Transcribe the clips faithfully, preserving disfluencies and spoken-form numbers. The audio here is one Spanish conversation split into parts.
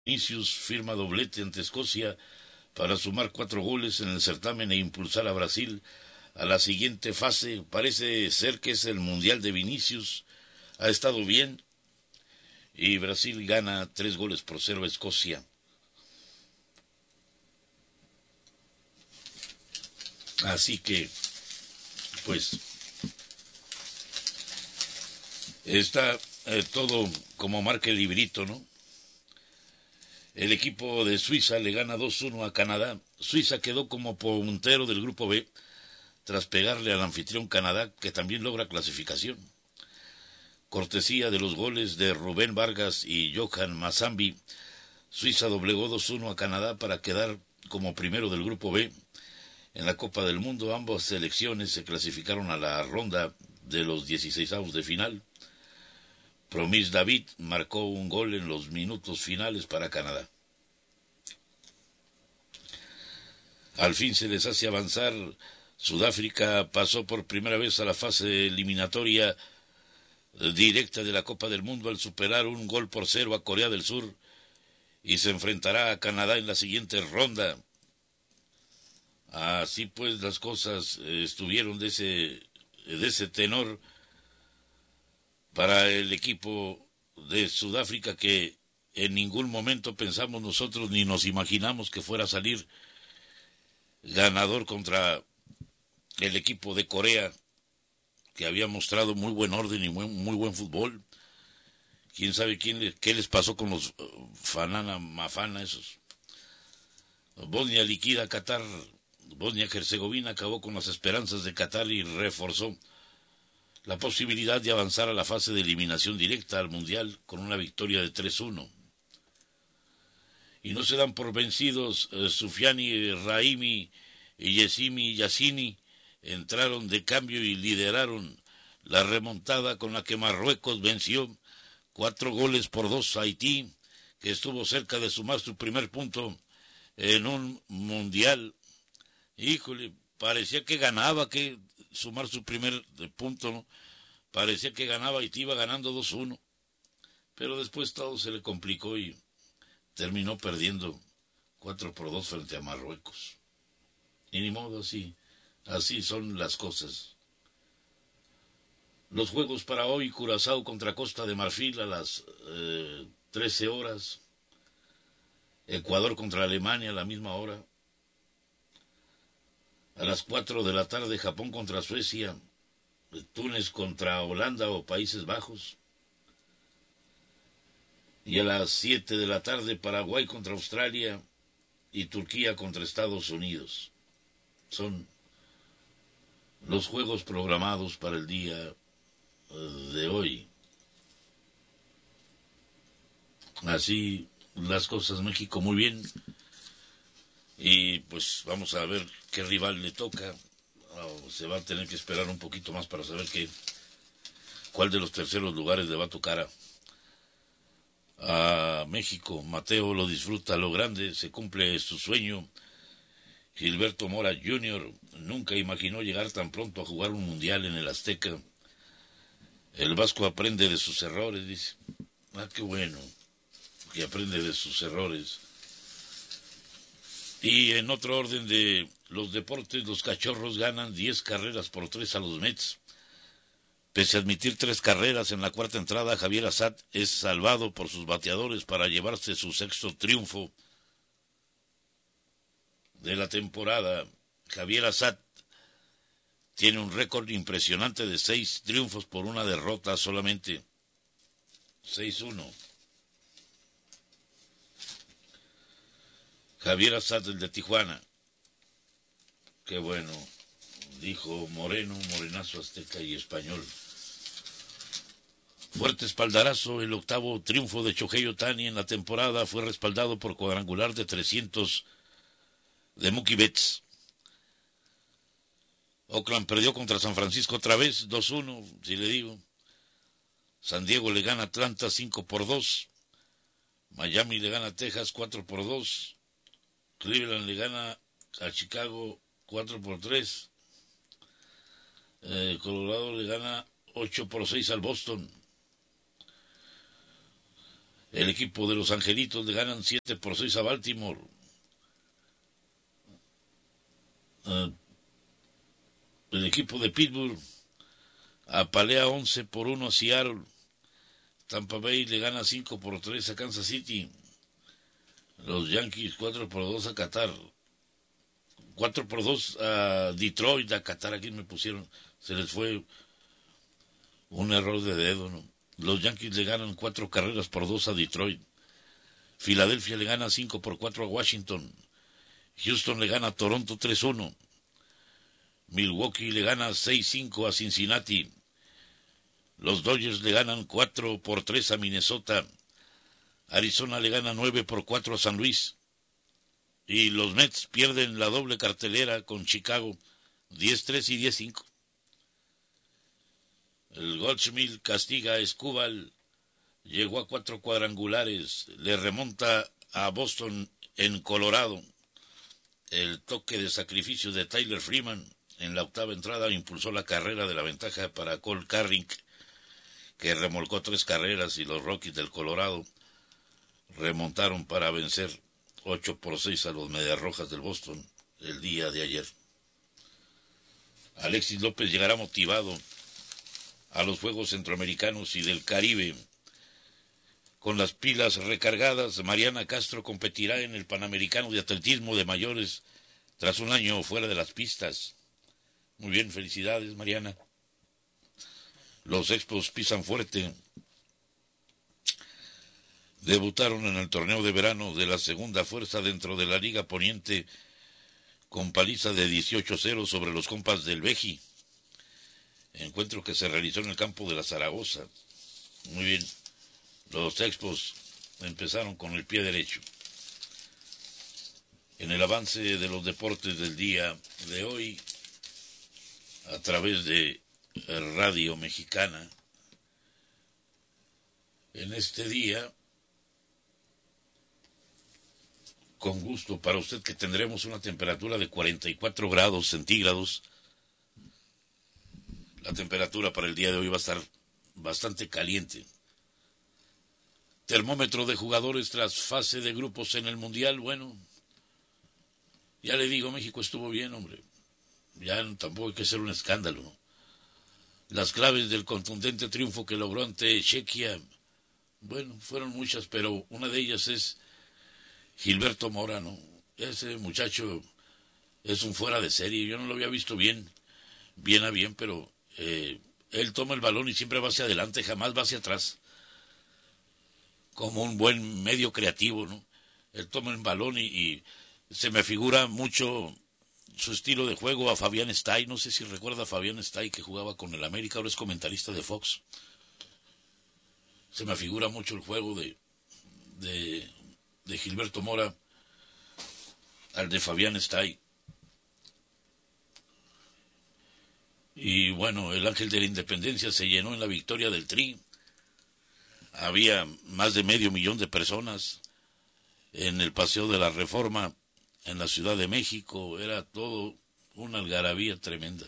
Vinicius firma doblete ante Escocia para sumar cuatro goles en el certamen e impulsar a Brasil a la siguiente fase. Parece ser que es el Mundial de Vinicius. Ha estado bien. Y Brasil gana tres goles por cero a Escocia. Así que, pues, está eh, todo como marca el librito, ¿no? El equipo de Suiza le gana dos uno a Canadá. Suiza quedó como puntero del grupo B tras pegarle al anfitrión Canadá, que también logra clasificación. Cortesía de los goles de Rubén Vargas y Johan Mazambi, Suiza doblegó dos uno a Canadá para quedar como primero del grupo B. En la Copa del Mundo, ambas selecciones se clasificaron a la ronda de los dieciseisavos de final. Promis David marcó un gol en los minutos finales para Canadá. Al fin se les hace avanzar. Sudáfrica pasó por primera vez a la fase eliminatoria directa de la Copa del Mundo al superar un gol por cero a Corea del Sur y se enfrentará a Canadá en la siguiente ronda. Así pues las cosas eh, estuvieron de ese, de ese tenor para el equipo de Sudáfrica, que en ningún momento pensamos nosotros ni nos imaginamos que fuera a salir ganador contra el equipo de Corea, que había mostrado muy buen orden y muy, muy buen fútbol. Quién sabe quién, qué les pasó con los uh, Fanana Mafana esos. Bosnia liquida a Qatar. Bosnia-Herzegovina acabó con las esperanzas de Qatar y reforzó la posibilidad de avanzar a la fase de eliminación directa al Mundial con una victoria de tres uno. Y no se dan por vencidos. eh, Sufiani, Raimi y Yesimi Yassini entraron de cambio y lideraron la remontada con la que Marruecos venció cuatro goles por dos a Haití, que estuvo cerca de sumar su primer punto en un Mundial. Híjole, parecía que ganaba, que sumar su primer punto, ¿no? Parecía que ganaba Haití, iba ganando dos uno. Pero después todo se le complicó y terminó perdiendo cuatro por dos frente a Marruecos. Y ni modo, así, así son las cosas. Los juegos para hoy: Curazao contra Costa de Marfil a las eh, trece horas. Ecuador contra Alemania a la misma hora. A las cuatro de la tarde, Japón contra Suecia, Túnez contra Holanda o Países Bajos. Y a las siete de la tarde, Paraguay contra Australia y Turquía contra Estados Unidos. Son los juegos programados para el día de hoy. Así las cosas, México, muy bien. Y pues vamos a ver qué rival le toca. Oh, se va a tener que esperar un poquito más para saber qué, cuál de los terceros lugares le va a tocar a, a México. Mateo lo disfruta a lo grande, se cumple su sueño. Gilberto Mora junior nunca imaginó llegar tan pronto a jugar un mundial en el Azteca. El Vasco aprende de sus errores, dice. Ah, qué bueno, que aprende de sus errores. Y en otro orden de los deportes, los Cachorros ganan diez carreras por tres a los Mets. Pese a admitir tres carreras en la cuarta entrada, Javier Assad es salvado por sus bateadores para llevarse su sexto triunfo de la temporada. Javier Assad tiene un récord impresionante de seis triunfos por una derrota solamente. seis uno. Javier Assad, el de Tijuana. Qué bueno, dijo Moreno, morenazo azteca y español. Fuerte espaldarazo, el octavo triunfo de Shohei Ohtani en la temporada fue respaldado por cuadrangular de trescientos de Mookie Betts. Oakland perdió contra San Francisco otra vez, dos uno, si le digo. San Diego le gana a Atlanta cinco por dos. Miami le gana a Texas cuatro por dos. Cleveland le gana a Chicago cuatro por tres. Eh, Colorado le gana ocho por seis al Boston. El equipo de los Angelitos le ganan siete por seis a Baltimore. Uh, el equipo de Pittsburgh apalea once por uno a Seattle. Tampa Bay le gana cinco por tres a Kansas City. Los Yankees cuatro por dos a Qatar. cuatro por dos a Detroit, a Qatar. Aquí me pusieron, se les fue un error de dedo, ¿no? Los Yankees le ganan cuatro carreras por dos a Detroit. Filadelfia le gana cinco por cuatro a Washington. Houston le gana a Toronto tres uno. Milwaukee le gana seis cinco a Cincinnati. Los Dodgers le ganan cuatro por tres a Minnesota. Arizona le gana nueve por cuatro a San Luis. Y los Mets pierden la doble cartelera con Chicago, diez tres y diez cinco. El Goldschmidt castiga a Escobar, llegó a cuatro cuadrangulares, le remonta a Boston en Colorado. El toque de sacrificio de Tyler Freeman en la octava entrada impulsó la carrera de la ventaja para Cole Carrick, que remolcó tres carreras, y los Rockies del Colorado remontaron para vencer ocho por seis a los Medias Rojas del Boston el día de ayer. Alexis López llegará motivado a los Juegos Centroamericanos y del Caribe. Con las pilas recargadas, Mariana Castro competirá en el Panamericano de Atletismo de Mayores tras un año fuera de las pistas. Muy bien, felicidades, Mariana. Los Expos pisan fuerte. Debutaron en el torneo de verano de la segunda fuerza dentro de la Liga Poniente con paliza de dieciocho cero sobre los compas del Veji. Encuentro que se realizó en el campo de la Zaragoza. Muy bien. Los Expos empezaron con el pie derecho. En el avance de los deportes del día de hoy, a través de Radio Mexicana, en este día, con gusto para usted, que tendremos una temperatura de cuarenta y cuatro grados centígrados. La temperatura para el día de hoy va a estar bastante caliente. Termómetro de jugadores tras fase de grupos en el Mundial. Bueno, ya le digo, México estuvo bien, hombre. Ya tampoco hay que ser un escándalo, ¿no? Las claves del contundente triunfo que logró ante Chequia, bueno, fueron muchas, pero una de ellas es Gilberto Mora, ¿no? Ese muchacho es un fuera de serie. Yo no lo había visto bien, bien a bien, pero eh, él toma el balón y siempre va hacia adelante, jamás va hacia atrás. Como un buen medio creativo, ¿no? Él toma el balón y, y se me figura mucho su estilo de juego a Fabián Stay. No sé si recuerda a Fabián Stay, que jugaba con el América, ahora es comentarista de Fox. Se me figura mucho el juego de, de, de Gilberto Mora al de Fabián Stay. Y bueno, el Ángel de la Independencia se llenó en la victoria del Tri. Había más de medio millón de personas en el Paseo de la Reforma en la Ciudad de México. Era todo una algarabía tremenda.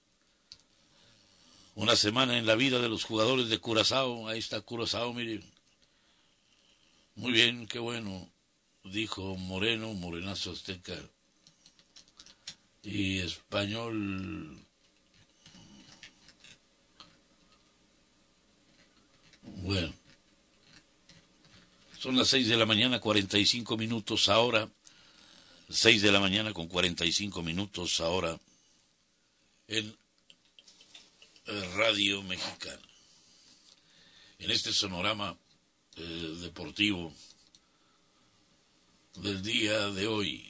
Una semana en la vida de los jugadores de Curazao. Ahí está Curazao, mire. Muy bien, qué bueno, dijo Moreno, morenazo azteca. Y Español. Bueno. Son las seis de la mañana, cuarenta y cinco minutos ahora. Seis de la mañana con cuarenta y cinco minutos ahora en Radio Mexicana. En este sonorama eh, deportivo del día de hoy.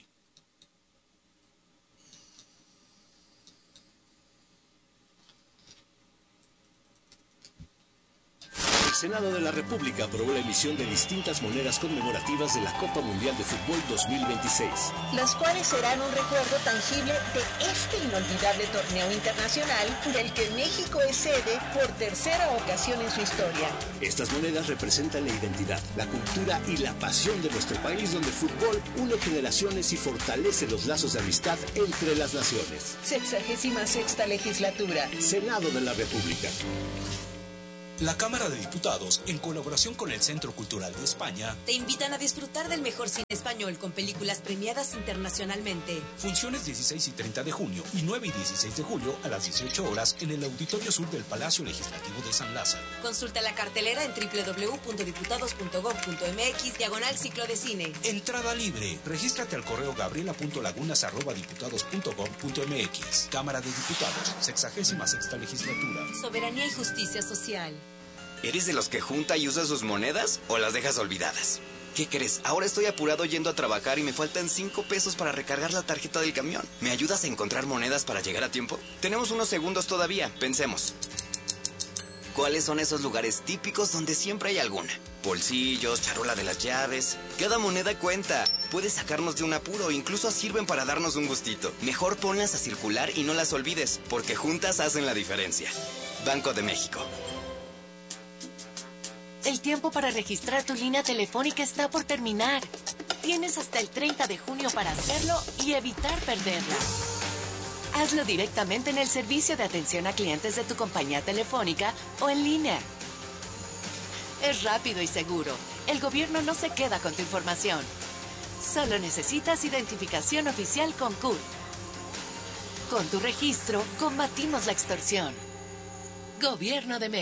El Senado de la República aprobó la emisión de distintas monedas conmemorativas de la Copa Mundial de Fútbol dos mil veintiséis. Las cuales serán un recuerdo tangible de este inolvidable torneo internacional del que México es sede por tercera ocasión en su historia. Estas monedas representan la identidad, la cultura y la pasión de nuestro país, donde el fútbol une generaciones y fortalece los lazos de amistad entre las naciones. Sexagésima sexta legislatura. Senado de la República. La Cámara de Diputados, en colaboración con el Centro Cultural de España, te invitan a disfrutar del mejor cine español con películas premiadas internacionalmente. Funciones dieciséis y treinta de junio y nueve y dieciséis de julio a las dieciocho horas en el Auditorio Sur del Palacio Legislativo de San Lázaro. Consulta la cartelera en doble u doble u doble u punto diputados punto gob punto eme equis diagonal ciclo de cine. Entrada libre. Regístrate al correo gabriela punto lagunas arroba diputados punto gob punto eme equis. Cámara de Diputados, sexagésima sexta legislatura. Soberanía y justicia social. ¿Eres de los que junta y usa sus monedas o las dejas olvidadas? ¿Qué crees? Ahora estoy apurado yendo a trabajar y me faltan cinco pesos para recargar la tarjeta del camión. ¿Me ayudas a encontrar monedas para llegar a tiempo? Tenemos unos segundos todavía, pensemos. ¿Cuáles son esos lugares típicos donde siempre hay alguna? Bolsillos, charola de las llaves. Cada moneda cuenta. Puede sacarnos de un apuro, incluso sirven para darnos un gustito. Mejor ponlas a circular y no las olvides, porque juntas hacen la diferencia. Banco de México. El tiempo para registrar tu línea telefónica está por terminar. Tienes hasta el treinta de junio para hacerlo y evitar perderla. Hazlo directamente en el servicio de atención a clientes de tu compañía telefónica o en línea. Es rápido y seguro. El gobierno no se queda con tu información. Solo necesitas identificación oficial con C U R. Con tu registro, combatimos la extorsión. Gobierno de México.